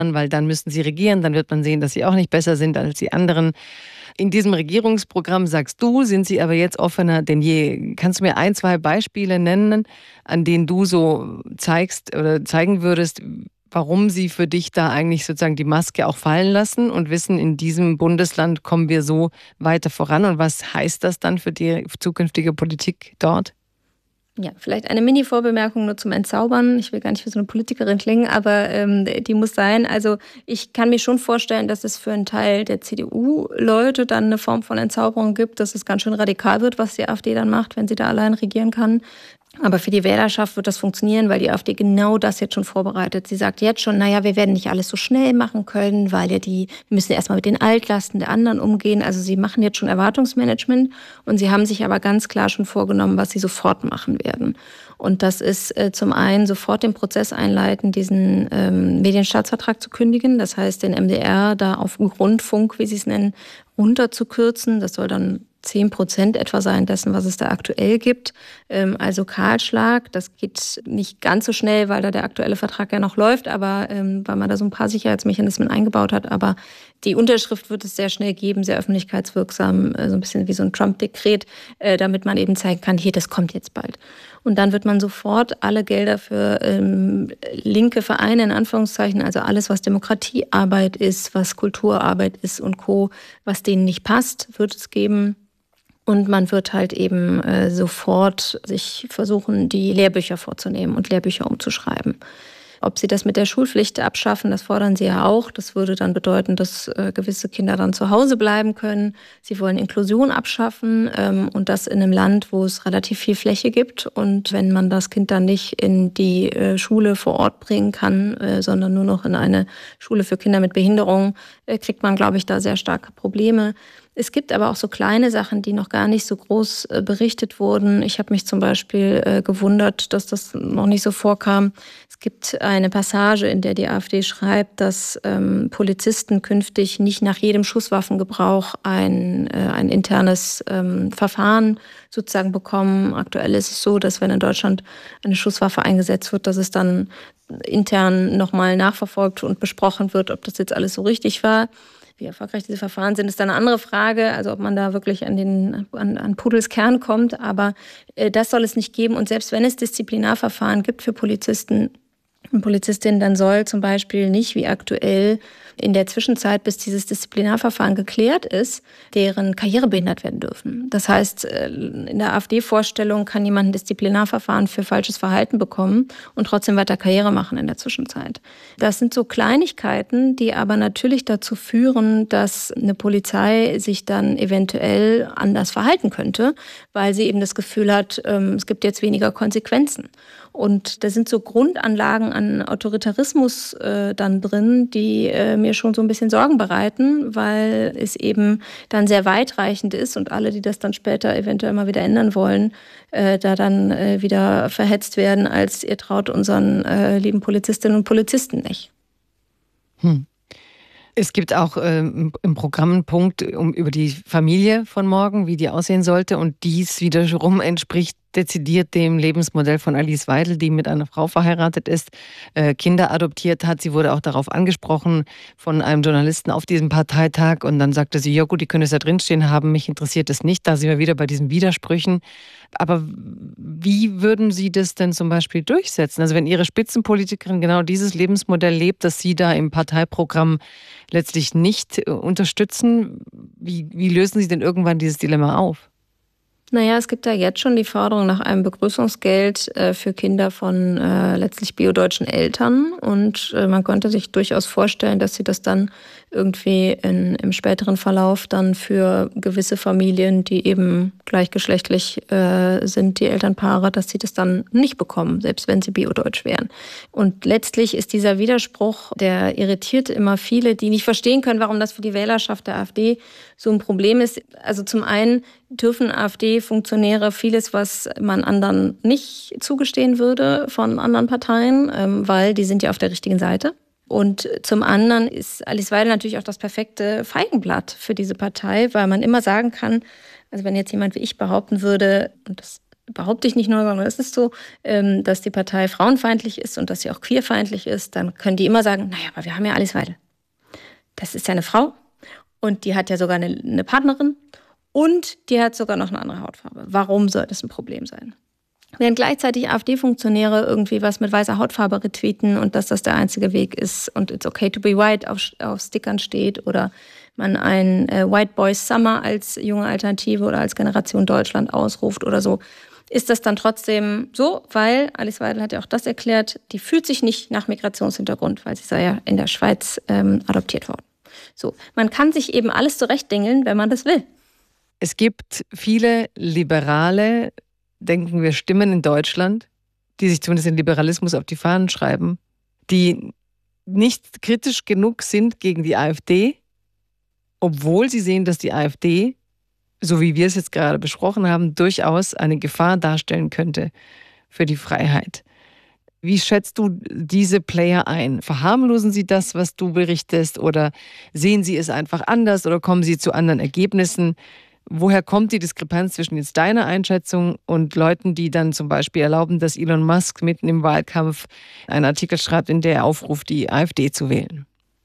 weil dann müssen sie regieren, dann wird man sehen, dass sie auch nicht besser sind als die anderen. In diesem Regierungsprogramm, sagst du, sind sie aber jetzt offener denn je. Kannst du mir 1, 2 Beispiele nennen, an denen du so zeigst oder zeigen würdest, warum sie für dich da eigentlich sozusagen die Maske auch fallen lassen und wissen, in diesem Bundesland kommen wir so weiter voran? Und was heißt das dann für die zukünftige Politik dort? Ja, vielleicht eine Mini-Vorbemerkung nur zum Entzaubern. Ich will gar nicht wie so eine Politikerin klingen, aber die muss sein. Also ich kann mir schon vorstellen, dass es für einen Teil der CDU-Leute dann eine Form von Entzauberung gibt, dass es ganz schön radikal wird, was die AfD dann macht, wenn sie da allein regieren kann. Aber für die Wählerschaft wird das funktionieren, weil die AfD genau das jetzt schon vorbereitet. Sie sagt jetzt schon, naja, wir werden nicht alles so schnell machen können, weil ja wir müssen erstmal mit den Altlasten der anderen umgehen. Also sie machen jetzt schon Erwartungsmanagement und sie haben sich aber ganz klar schon vorgenommen, was sie sofort machen werden. Und das ist zum einen sofort den Prozess einleiten, diesen Medienstaatsvertrag zu kündigen. Das heißt, den MDR da auf Rundfunk, wie sie es nennen, runterzukürzen. Das soll dann 10% etwa sein dessen, was es da aktuell gibt. Also Kahlschlag, das geht nicht ganz so schnell, weil da der aktuelle Vertrag ja noch läuft, aber weil man da so ein paar Sicherheitsmechanismen eingebaut hat. Aber die Unterschrift wird es sehr schnell geben, sehr öffentlichkeitswirksam, so ein bisschen wie so ein Trump-Dekret, damit man eben zeigen kann, hier, das kommt jetzt bald. Und dann wird man sofort alle Gelder für linke Vereine, in Anführungszeichen, also alles, was Demokratiearbeit ist, was Kulturarbeit ist und Co., was denen nicht passt, wird es geben. Und man wird halt eben sofort sich versuchen, die Lehrbücher vorzunehmen und Lehrbücher umzuschreiben. Ob sie das mit der Schulpflicht abschaffen, das fordern sie ja auch. Das würde dann bedeuten, dass gewisse Kinder dann zu Hause bleiben können. Sie wollen Inklusion abschaffen und das in einem Land, wo es relativ viel Fläche gibt. Und wenn man das Kind dann nicht in die Schule vor Ort bringen kann, sondern nur noch in eine Schule für Kinder mit Behinderung, kriegt man, glaube ich, da sehr starke Probleme. Es gibt aber auch so kleine Sachen, die noch gar nicht so groß berichtet wurden. Ich habe mich zum Beispiel gewundert, dass das noch nicht so vorkam. Es gibt eine Passage, in der die AfD schreibt, dass Polizisten künftig nicht nach jedem Schusswaffengebrauch ein internes Verfahren sozusagen bekommen. Aktuell ist es so, dass wenn in Deutschland eine Schusswaffe eingesetzt wird, dass es dann intern nochmal nachverfolgt und besprochen wird, ob das jetzt alles so richtig war. Wie erfolgreich diese Verfahren sind, ist dann eine andere Frage, also ob man da wirklich an Pudels Kern kommt, aber das soll es nicht geben. Und selbst wenn es Disziplinarverfahren gibt für Polizisten und Polizistinnen, dann soll zum Beispiel nicht wie aktuell in der Zwischenzeit, bis dieses Disziplinarverfahren geklärt ist, deren Karriere behindert werden dürfen. Das heißt, in der AfD-Vorstellung kann jemand ein Disziplinarverfahren für falsches Verhalten bekommen und trotzdem weiter Karriere machen in der Zwischenzeit. Das sind so Kleinigkeiten, die aber natürlich dazu führen, dass eine Polizei sich dann eventuell anders verhalten könnte, weil sie eben das Gefühl hat, es gibt jetzt weniger Konsequenzen. Und da sind so Grundanlagen an Autoritarismus dann drin, die mir schon so ein bisschen Sorgen bereiten, weil es eben dann sehr weitreichend ist und alle, die das dann später eventuell mal wieder ändern wollen, da dann wieder verhetzt werden, als ihr traut unseren lieben Polizistinnen und Polizisten nicht. Es gibt auch im Programm einen Punkt über die Familie von morgen, wie die aussehen sollte. Und dies wiederum entspricht dezidiert dem Lebensmodell von Alice Weidel, die mit einer Frau verheiratet ist, Kinder adoptiert hat. Sie wurde auch darauf angesprochen von einem Journalisten auf diesem Parteitag. Und dann sagte sie, ja gut, die können es da drinstehen haben, mich interessiert es nicht. Da sind wir wieder bei diesen Widersprüchen. Aber wie würden Sie das denn zum Beispiel durchsetzen? Also wenn Ihre Spitzenpolitikerin genau dieses Lebensmodell lebt, das Sie da im Parteiprogramm letztlich nicht unterstützen, wie lösen Sie denn irgendwann dieses Dilemma auf? Naja, es gibt ja jetzt schon die Forderung nach einem Begrüßungsgeld für Kinder von letztlich biodeutschen Eltern. Und man könnte sich durchaus vorstellen, dass sie das dann irgendwie im späteren Verlauf dann für gewisse Familien, die eben gleichgeschlechtlich sind, die Elternpaare, dass sie das dann nicht bekommen, selbst wenn sie biodeutsch wären. Und letztlich ist dieser Widerspruch, der irritiert immer viele, die nicht verstehen können, warum das für die Wählerschaft der AfD so ein Problem ist. Also zum einen dürfen AfD-Funktionäre vieles, was man anderen nicht zugestehen würde von anderen Parteien, weil die sind ja auf der richtigen Seite. Und zum anderen ist Alice Weidel natürlich auch das perfekte Feigenblatt für diese Partei, weil man immer sagen kann, also wenn jetzt jemand wie ich behaupten würde, und das behaupte ich nicht nur, sondern es ist so, dass die Partei frauenfeindlich ist und dass sie auch queerfeindlich ist, dann können die immer sagen, naja, aber wir haben ja Alice Weidel. Das ist ja eine Frau und die hat ja sogar eine Partnerin und die hat sogar noch eine andere Hautfarbe. Warum soll das ein Problem sein? Während gleichzeitig AfD-Funktionäre irgendwie was mit weißer Hautfarbe retweeten und dass das der einzige Weg ist und it's okay to be white auf Stickern steht oder man ein White Boys Summer als junge Alternative oder als Generation Deutschland ausruft oder so, ist das dann trotzdem so, weil Alice Weidel hat ja auch das erklärt, die fühlt sich nicht nach Migrationshintergrund, weil sie sei ja in der Schweiz adoptiert worden. So, man kann sich eben alles zurechtdingeln, wenn man das will. Es gibt viele liberale, denken wir, Stimmen in Deutschland, die sich zumindest den Liberalismus auf die Fahnen schreiben, die nicht kritisch genug sind gegen die AfD, obwohl sie sehen, dass die AfD, so wie wir es jetzt gerade besprochen haben, durchaus eine Gefahr darstellen könnte für die Freiheit. Wie schätzt du diese Player ein? Verharmlosen sie das, was du berichtest, oder sehen sie es einfach anders oder kommen sie zu anderen Ergebnissen? Woher kommt die Diskrepanz zwischen jetzt deiner Einschätzung und Leuten, die dann zum Beispiel erlauben, dass Elon Musk mitten im Wahlkampf einen Artikel schreibt, in der er aufruft, die AfD zu wählen?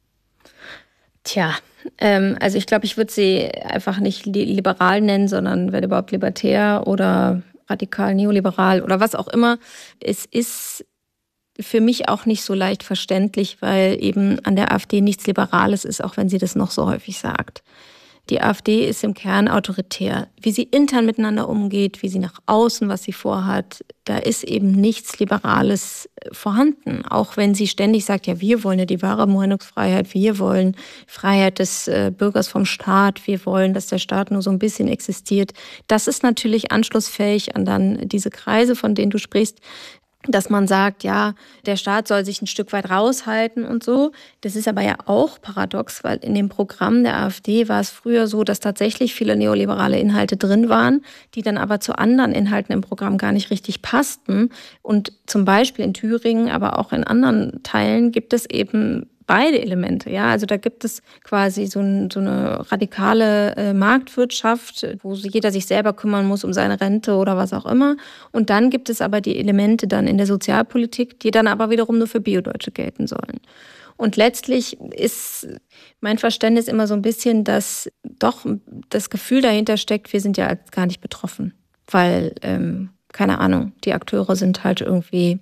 Tja, also ich glaube, ich würde sie einfach nicht liberal nennen, sondern wenn überhaupt libertär oder radikal neoliberal oder was auch immer. Es ist für mich auch nicht so leicht verständlich, weil eben an der AfD nichts Liberales ist, auch wenn sie das noch so häufig sagt. Die AfD ist im Kern autoritär. Wie sie intern miteinander umgeht, wie sie nach außen, was sie vorhat, da ist eben nichts Liberales vorhanden. Auch wenn sie ständig sagt, ja, wir wollen ja die wahre Meinungsfreiheit, wir wollen Freiheit des Bürgers vom Staat, wir wollen, dass der Staat nur so ein bisschen existiert. Das ist natürlich anschlussfähig an dann diese Kreise, von denen du sprichst, dass man sagt, ja, der Staat soll sich ein Stück weit raushalten und so. Das ist aber ja auch paradox, weil in dem Programm der AfD war es früher so, dass tatsächlich viele neoliberale Inhalte drin waren, die dann aber zu anderen Inhalten im Programm gar nicht richtig passten. Und zum Beispiel in Thüringen, aber auch in anderen Teilen gibt es eben beide Elemente, ja. Also da gibt es quasi so eine radikale Marktwirtschaft, wo jeder sich selber kümmern muss um seine Rente oder was auch immer. Und dann gibt es aber die Elemente dann in der Sozialpolitik, die dann aber wiederum nur für Biodeutsche gelten sollen. Und letztlich ist mein Verständnis immer so ein bisschen, dass doch das Gefühl dahinter steckt, wir sind ja gar nicht betroffen. Weil, keine Ahnung, die Akteure sind halt irgendwie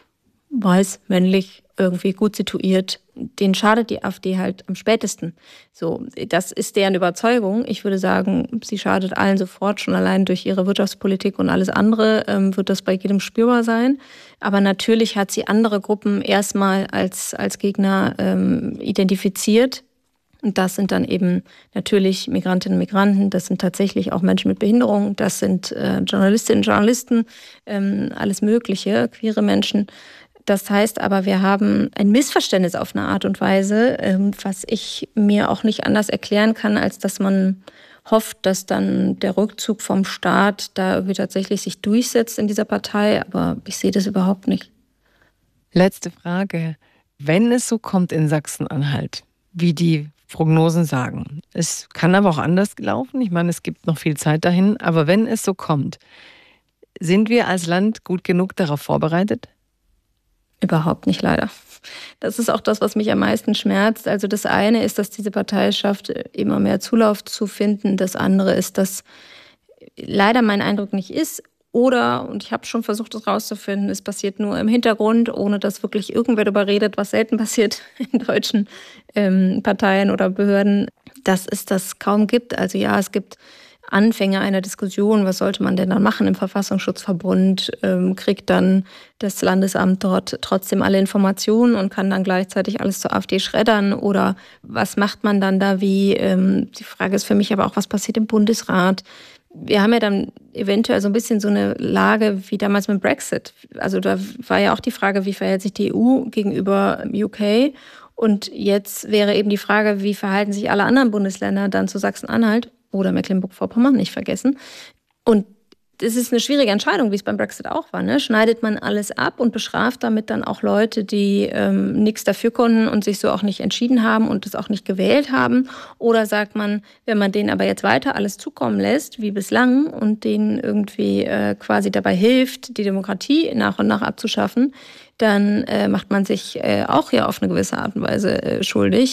weiß, männlich, irgendwie gut situiert. Denen schadet die AfD halt am spätesten. So, das ist deren Überzeugung. Ich würde sagen, sie schadet allen sofort, schon allein durch ihre Wirtschaftspolitik und alles andere wird das bei jedem spürbar sein. Aber natürlich hat sie andere Gruppen erstmal als Gegner identifiziert. Und das sind dann eben natürlich Migrantinnen und Migranten, das sind tatsächlich auch Menschen mit Behinderung, das sind Journalistinnen und Journalisten, alles Mögliche, queere Menschen. Das heißt aber, wir haben ein Missverständnis auf eine Art und Weise, was ich mir auch nicht anders erklären kann, als dass man hofft, dass dann der Rückzug vom Staat da irgendwie tatsächlich sich durchsetzt in dieser Partei. Aber ich sehe das überhaupt nicht. Letzte Frage. Wenn es so kommt in Sachsen-Anhalt, wie die Prognosen sagen, es kann aber auch anders laufen. Ich meine, es gibt noch viel Zeit dahin. Aber wenn es so kommt, sind wir als Land gut genug darauf vorbereitet? Überhaupt nicht, leider. Das ist auch das, was mich am meisten schmerzt. Also das eine ist, dass diese Partei es schafft, immer mehr Zulauf zu finden. Das andere ist, dass leider mein Eindruck nicht ist. Oder, und ich habe schon versucht, das rauszufinden, es passiert nur im Hintergrund, ohne dass wirklich irgendwer darüber redet, was selten passiert in deutschen Parteien oder Behörden, dass es das kaum gibt. Also ja, es gibt Anfänge einer Diskussion, was sollte man denn dann machen im Verfassungsschutzverbund, kriegt dann das Landesamt dort trotzdem alle Informationen und kann dann gleichzeitig alles zur AfD schreddern oder was macht man dann da wie? Die Frage ist für mich aber auch, was passiert im Bundesrat? Wir haben ja dann eventuell so ein bisschen so eine Lage wie damals mit Brexit. Also da war ja auch die Frage, wie verhält sich die EU gegenüber UK? Und jetzt wäre eben die Frage, wie verhalten sich alle anderen Bundesländer dann zu Sachsen-Anhalt? Oder Mecklenburg-Vorpommern, nicht vergessen. Und das ist eine schwierige Entscheidung, wie es beim Brexit auch war. Ne? Schneidet man alles ab und bestraft damit dann auch Leute, die nichts dafür konnten und sich so auch nicht entschieden haben und das auch nicht gewählt haben? Oder sagt man, wenn man denen aber jetzt weiter alles zukommen lässt, wie bislang, und denen irgendwie quasi dabei hilft, die Demokratie nach und nach abzuschaffen, dann macht man sich auch hier auf eine gewisse Art und Weise schuldig.